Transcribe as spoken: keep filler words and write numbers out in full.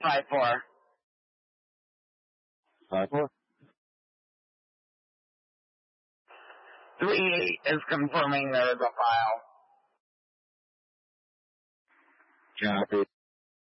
Five four. Five four. Three eight is confirming there is a file. Copy.